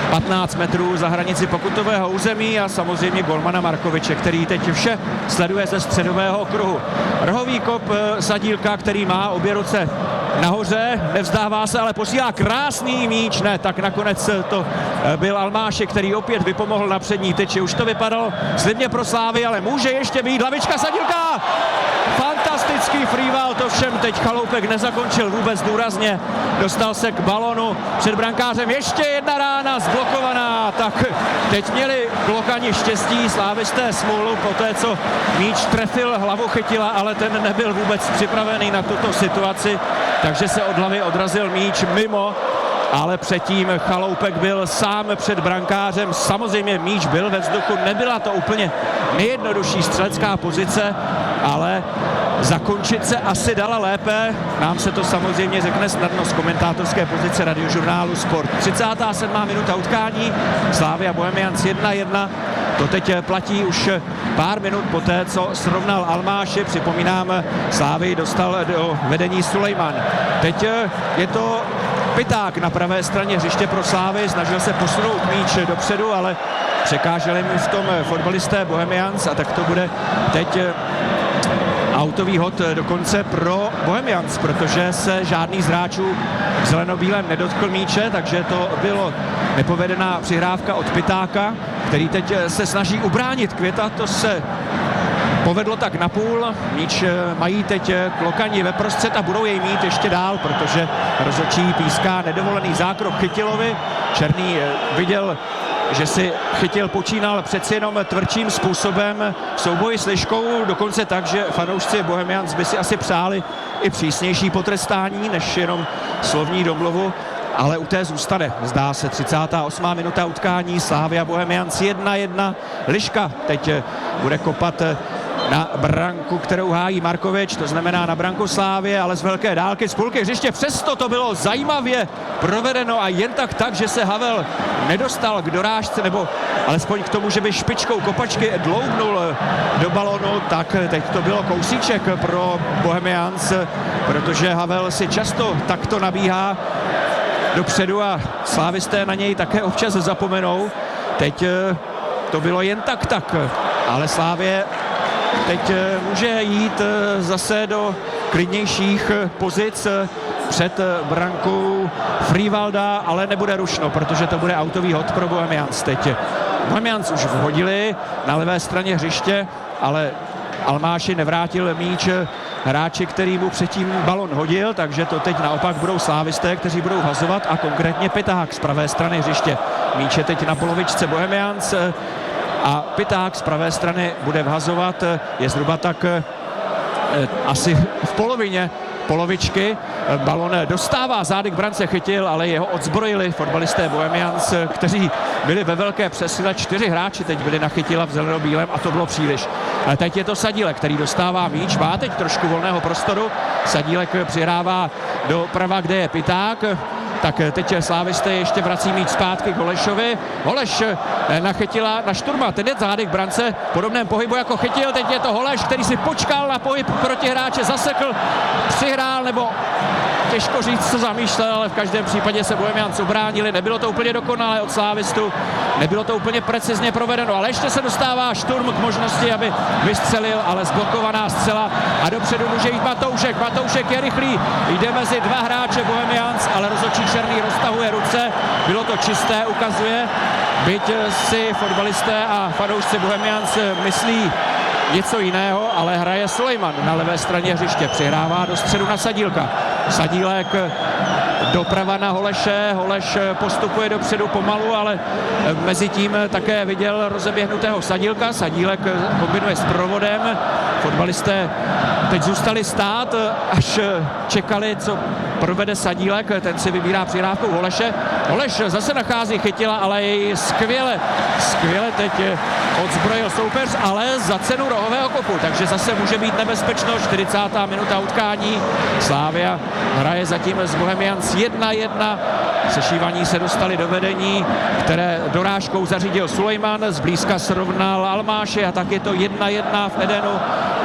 15 metrů za hranici pokutového území a samozřejmě golmana Markoviče, který teď vše sleduje ze středového kruhu. Rohový kop Sadílka, který má obě ruce nahoře, nevzdává se, ale posílá krásný míč, ne, tak nakonec to byl Almáši, který opět vypomohl na přední tyči. Už to vypadalo slibně pro Slávy, ale může ještě být hlavička Sadílka! Fantastický freeval, to všem teď Chaloupek nezakončil vůbec důrazně. Dostal se k balonu před brankářem, ještě jedna rána zblokovaná, tak teď měli Lokani štěstí, slávisté smůlu po té, co míč trefil hlavu Chytila, ale ten nebyl vůbec připravený na tuto situaci, takže se od hlavy odrazil míč mimo, ale předtím Chaloupek byl sám před brankářem, samozřejmě míč byl ve vzduchu, nebyla to úplně nejjednodušší střelecká pozice, ale zakončit se asi dala lépe. Nám se to samozřejmě řekne snadno z komentátorské pozice Radiožurnálu Sport. 37. minuta utkání, Slavia Bohemians 1-1. To teď platí už pár minut poté, co srovnal Almáši. Připomínám, Slávy dostal do vedení Sulejman. Teď je to Piták na pravé straně hřiště pro Slávy. Snažil se posunout míč dopředu, ale překáželi mu v tom fotbalisté Bohemians a tak to bude teď autový hod dokonce pro Bohemians, protože se žádný z hráčů v zelenobílém nedotkl míče, takže to bylo nepovedená přihrávka od Pitáka, který teď se snaží ubránit Květa, to se povedlo tak napůl, míč mají teď Lokani ve prostřed a budou jej mít ještě dál, protože rozhodčí píská nedovolený zákrok Chytilovi. Černý viděl, že si Chytil počínal přeci jenom tvrdším způsobem v souboji s Liškou, dokonce tak, že fanoušci Bohemians by si asi přáli i přísnější potrestání, než jenom slovní domluvu, ale u té zůstane. Zdá se 38. minuta utkání, Slavia Bohemians 1-1. Liška teď bude kopat na branku, kterou hájí Markovič, to znamená na branku Slávie, ale z velké dálky z půlky hřiště. Přesto to bylo zajímavě provedeno a jen tak, že se Havel nedostal k dorážce, nebo alespoň k tomu, že by špičkou kopačky dlouhnul do balonu, tak teď to bylo kousíček pro Bohemians, protože Havel si často takto nabíhá dopředu a slávisté na něj také občas zapomenou. Teď to bylo jen tak, ale Slávie teď může jít zase do klidnějších pozic před brankou Frivalda, ale nebude rušno, protože to bude autový hod pro Bohemians. Teď Bohemians už vhodili na levé straně hřiště, ale Almáši nevrátil míč hráči, který mu předtím balon hodil, takže to teď naopak budou slávisté, kteří budou hazovat a konkrétně Piták z pravé strany hřiště. Míč je teď na polovičce Bohemians a Piták z pravé strany bude vhazovat, je zhruba tak asi v polovičky. Balon dostává zády k brance Chytil, ale jeho odzbrojili fotbalisté Bohemians, kteří byli ve velké přesile. 4 hráči teď byli na Chytila v zelenobílém a to bylo příliš. Ale teď je to Sadílek, který dostává míč, má teď trošku volného prostoru. Sadílek přihrává doprava, kde je Piták. Tak teď slávisté ještě vrací míč zpátky k Holešovi. Holeš na Chytila, na Šturma, ten je zády k brance, podobném pohybu jako Chytil. Teď je to Holeš, který si počkal na pohyb protihráče, zasekl, přihrál, nebo těžko říct, co zamýšlel, ale v každém případě se Bohemians ubránili. Nebylo to úplně dokonalé od slávistu, nebylo to úplně precizně provedeno, ale ještě se dostává Šturm k možnosti, aby vystřelil, ale zblokovaná střela a dopředu může jít Matoušek. Matoušek je rychlý, jde mezi 2 hráče Bohemians, ale rozhodčí Černý roztahuje ruce, bylo to čisté, ukazuje, byť si fotbalisté a fanoušci Bohemians myslí něco jiného, ale hraje Sulejman na levé straně hřiště, přihrává do středu na Sadílka. Sadílek doprava na Holeše, Holeš postupuje dopředu pomalu, ale mezi tím také viděl rozeběhnutého Sadílka. Sadílek kombinuje s provodem, fotbalisté teď zůstali stát, až čekali, co provede Sadílek, ten si vybírá přihrávkou Holeše. Holeš zase nachází Chytila, ale jej skvěle teď odzbrojil soupeř, ale za cenu rohového kopu, takže zase může být nebezpečno. 40. minuta utkání, Slavia hraje zatím s Bohemians 1-1, sešívaní se dostali do vedení, které dorážkou zařídil Sulejman, zblízka srovnal Almáši a tak je to 1-1 v Edenu.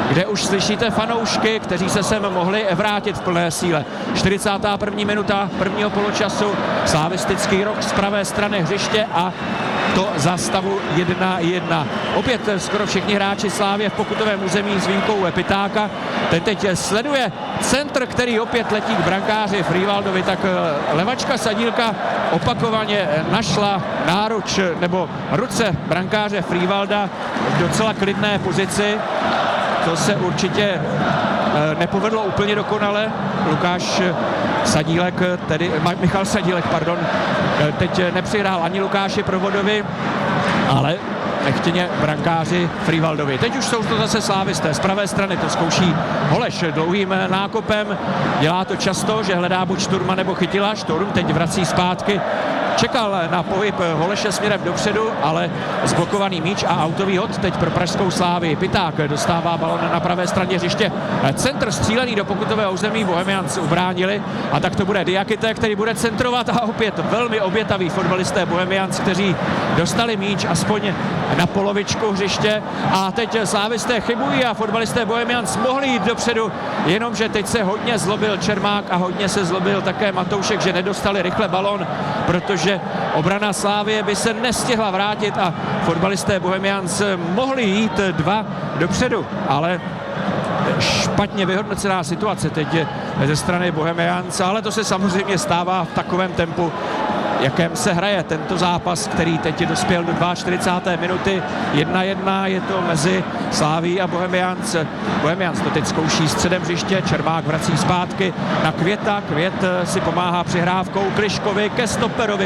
kde už slyšíte fanoušky, kteří se sem mohli vrátit v plné síle. 41. minuta prvního poločasu, slavistický rok z pravé strany hřiště a to za stavu 1-1. Opět skoro všichni hráči Slávie v pokutovém území s výjimkou Pitáka. Ten teď sleduje centr, který opět letí k brankáři Frivaldovi, tak levačka Sadílka opakovaně našla náruč nebo ruce brankáře Frivalda v docela klidné pozici. To se určitě nepovedlo úplně dokonale. Michal Sadílek, teď nepřihrál ani Lukáši Provodovi, ale nechtěně brankáři Frivaldovi. Teď už jsou to zase slávisté. Z pravé strany to zkouší Holeš dlouhým nákopem. Dělá to často, že hledá buď Šturma nebo Chytila. Šturm teď vrací zpátky. Čekal na pohyb Holeše směrem dopředu, ale zblokovaný míč a autový hod teď pro pražskou Slávii. Piták dostává balon na pravé straně hřiště. Centr střílený do pokutového území, Bohemians ubránili a tak to bude Diakité, který bude centrovat a opět velmi obětaví fotbalisté Bohemians, kteří dostali míč aspoň na polovičku hřiště a teď slávisté chybují a fotbalisté Bohemians mohli jít dopředu, jenomže teď se hodně zlobil Čermák a hodně se zlobil také Matoušek, že nedostali rychle balon, protože obrana Slávie by se nestihla vrátit a fotbalisté Bohemians mohli jít 2 dopředu, ale špatně vyhodnocená situace teď ze strany Bohemians, ale to se samozřejmě stává v takovém tempu, jakém se hraje tento zápas, který teď dospěl do 42. minuty. 1-1 je to mezi Slávií a Bohemians. Bohemians to teď zkouší středem hřiště, Čermák vrací zpátky na Květa, Květ si pomáhá přihrávkou Kliškovi ke stoperovi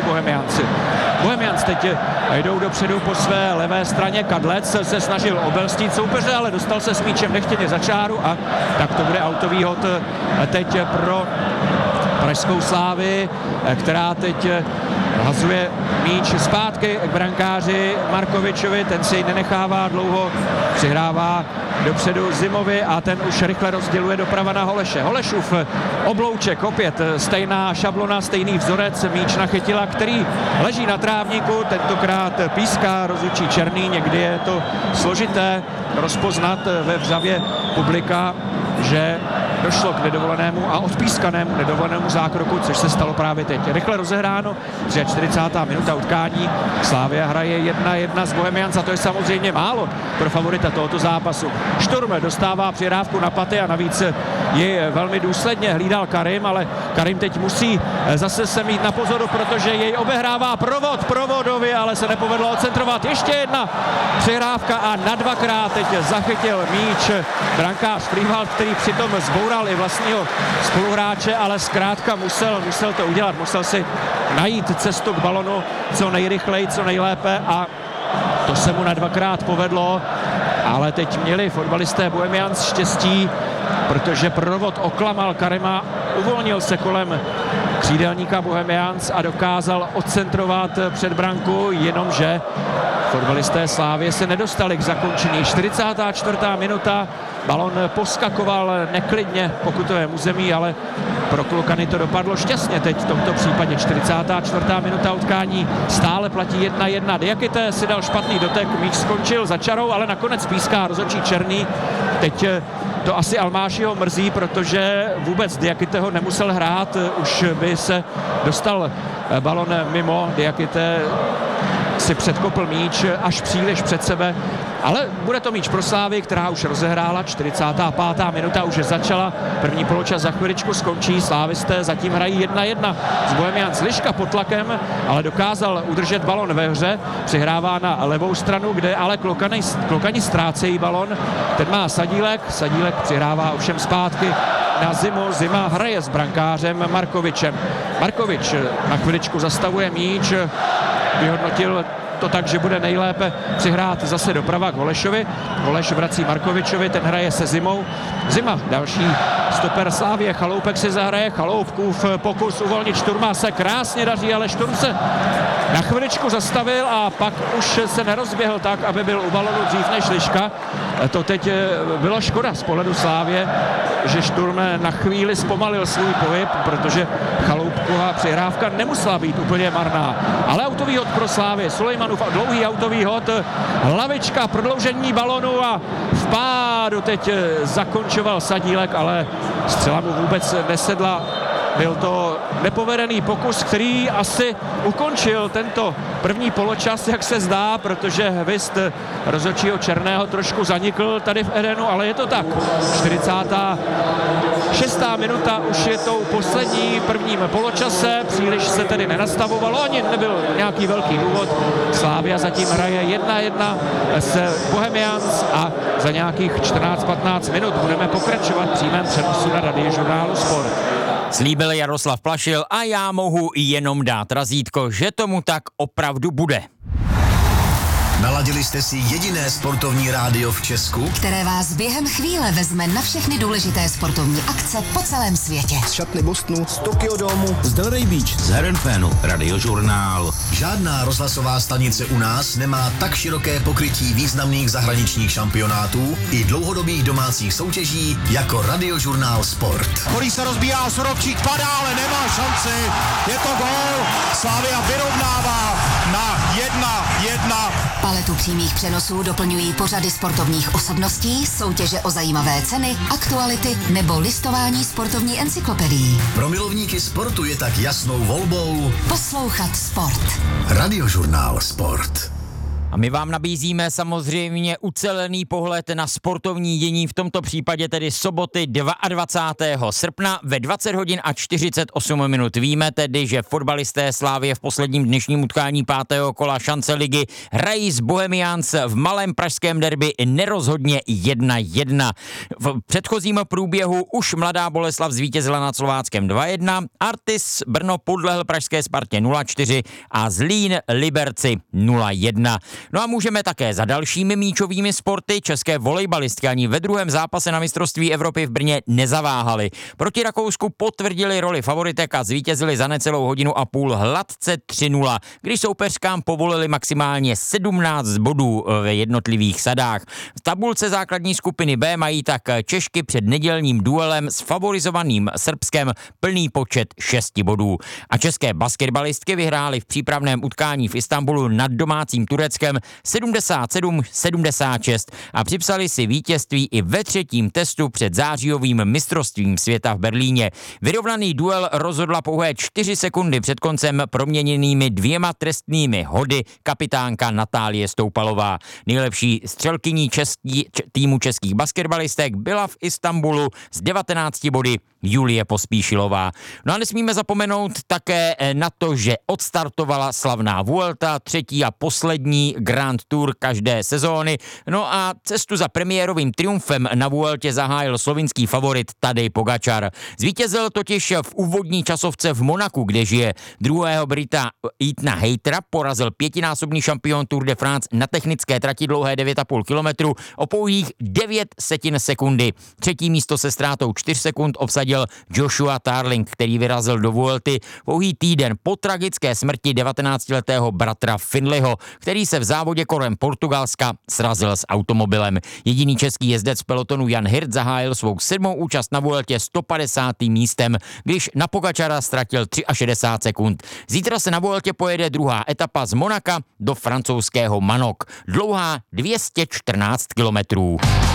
Bohemians teď jdou dopředu po své levé straně, Kadlec se snažil obelstít soupeře, ale dostal se s míčem nechtěně za čáru a tak to bude autový hod teď pro pražskou Slávii, která teď hazuje míč zpátky k brankáři Markovičovi, ten si nenechává dlouho, přihrává dopředu Zimovi a ten už rychle rozděluje doprava na Holeše. Holešův oblouček, opět stejná šablona, stejný vzorec, míč na Chytila, který leží na trávníku, tentokrát píská rozhodčí Černý, někdy je to složité rozpoznat ve vřavě publika, že došlo k nedovolenému a odpískanému nedovolenému zákroku, což se stalo právě teď. Rychle rozehráno, 43. minuta utkání. Slavia hraje 1-1 s Bohemians a to je samozřejmě málo pro favorita tohoto zápasu. Šturm dostává přihrávku na paty a navíc ji velmi důsledně hlídal Karim, ale Karim teď musí zase se mít na pozoru, protože jej obehrává Provodovi, ale se nepovedlo odcentrovat. Ještě jedna přihrávka a na dvakrát teď zachytil míč brankář Frivald, který přitom zboural i vlastního spoluhráče, ale zkrátka musel to udělat, musel si najít cestu k balonu co nejrychleji, co nejlépe a to se mu na dvakrát povedlo, ale teď měli fotbalisté Bohemians štěstí, protože Provod oklamal Karima, uvolnil se kolem křídelníka Bohemians a dokázal odcentrovat před branku, jenomže fotbalisté Slávie se nedostali k zakončení. 44. minuta, balon poskakoval neklidně v pokutovém území, ale pro Klokany to dopadlo šťastně teď v tomto případě. 44. minuta utkání, stále platí 1-1. Diakité si dal špatný dotek, míč skončil za čarou, ale nakonec píská rozhodčí Černý. Teď to asi Almášiho mrzí, protože vůbec Diakité nemusel hrát, už by se dostal balon mimo. Diakité si předkopl míč až příliš před sebe, ale bude to míč pro Slávii, která už rozehrála. 45. minuta už začala, první poločas za chviličku skončí, slávisté zatím hrají 1-1 s Bohemians. Liška pod tlakem, ale dokázal udržet balon ve hře, přihrává na levou stranu, kde ale Klokani ztrácejí balon, ten má Sadílek přihrává ovšem zpátky na Zimu, Zima hraje s brankářem Markovičem. Markovič na chviličku zastavuje míč, vyhodnotil to tak, že bude nejlépe přihrát zase doprava k Holešovi. Holeš vrací Markovičovi, ten hraje se Zimou. Zima, další stoper Slávie, Chaloupek si zahraje, Chaloupkův pokus uvolnit Šturma se krásně daří, ale Šturm se na chviličku zastavil a pak už se nerozběhl tak, aby byl u balonu dřív než Liška. To teď bylo škoda z pohledu Slávie, že Šturm na chvíli zpomalil svůj pohyb, protože Chaloupkova přihrávka nemusela být úplně marná. Ale autový hod pro Slávie, Sulejmanův dlouhý autový hod, hlavička, prodloužení balonu a v pádu teď zakončoval Sadílek, ale střela mu vůbec nesedla. Byl to nepovedený pokus, který asi ukončil tento první poločas, jak se zdá, protože hvist rozhodčího Černého trošku zanikl tady v Edenu, ale je to tak. 46. minuta už je tou poslední v prvním poločase, příliš se tedy nenastavovalo, ani nebyl nějaký velký důvod. Slavia zatím hraje 1-1 s Bohemians a za nějakých 14-15 minut budeme pokračovat v přímém přenosu na Radiožurnálu Sport. Slíbil Jaroslav Plašil a já mohu jenom dát razítko, že tomu tak opravdu bude. Naladili jste si jediné sportovní rádio v Česku, které vás během chvíle vezme na všechny důležité sportovní akce po celém světě. Z šatny Bostonu, z Tokyo Domu, z Delray Beach, z Herenfénu, Radiožurnál. Žádná rozhlasová stanice u nás nemá tak široké pokrytí významných zahraničních šampionátů i dlouhodobých domácích soutěží jako Radiožurnál Sport. Který se rozbíjá, Sorobčík padá, ale nemá šanci. Je to gól. Slavia vyrovnává na 1-1. Paletu přímých přenosů doplňují pořady sportovních osobností, soutěže o zajímavé ceny, aktuality nebo listování sportovní encyklopedií. Pro milovníky sportu je tak jasnou volbou Poslouchat sport. Radiožurnál Sport. A my vám nabízíme samozřejmě ucelený pohled na sportovní dění, v tomto případě tedy soboty 22. srpna ve 20 hodin a 48 minut. Víme tedy, že fotbalisté Slavie v posledním dnešním utkání 5. kola šance ligy hrají s Bohemians v malém pražském derby nerozhodně 1-1. V předchozím průběhu už Mladá Boleslav zvítězila nad Slováckem 2-1, Artis Brno podlehl pražské Spartě 0-4 a Zlín Liberci 0-1. No a můžeme také za dalšími míčovými sporty. České volejbalistky ani ve druhém zápase na mistrovství Evropy v Brně nezaváhali. Proti Rakousku potvrdili roli favoritek a zvítězili za necelou hodinu a půl hladce 3-0, když soupeřkám povolili maximálně 17 bodů v jednotlivých sadách. V tabulce základní skupiny B mají tak Češky před nedělním duelem s favorizovaným Srbskem plný počet 6 bodů. A české basketbalistky vyhrály v přípravném utkání v Istanbulu nad domácím Tureckem 77-76 a připsali si vítězství i ve třetím testu před zářijovým mistrovstvím světa v Berlíně. Vyrovnaný duel rozhodla pouhé 4 sekundy před koncem proměněnými 2 trestnými hody kapitánka Natálie Stoupalová. Nejlepší střelkyní týmu českých basketbalistek byla v Istanbulu s 19 body Julie Pospíšilová. No a nesmíme zapomenout také na to, že odstartovala slavná Vuelta, třetí a poslední Grand Tour každé sezóny. No a cestu za premiérovým triumfem na Vueltě zahájil slovinský favorit Tadej Pogačar. Zvítězil totiž v úvodní časovce v Monaku, kde žije druhého Brita Ethana Haytera, porazil 5násobný šampion Tour de France na technické trati dlouhé 9,5 kilometru o pouhých 9 sekundy. Třetí místo se ztrátou 4 sekund obsadil Joshua Tarling, který vyrazil do Vuelty pouhý týden po tragické smrti 19letého bratra Finleyho, který se v závodě kolem Portugalska srazil s automobilem. Jediný český jezdec pelotonu Jan Hirt zahájil svou 7. účast na Vueltě 150. místem, když na Pogačara ztratil 63 sekund. Zítra se na Vueltě pojede druhá etapa z Monaka do francouzského Manok. Dlouhá 214 kilometrů.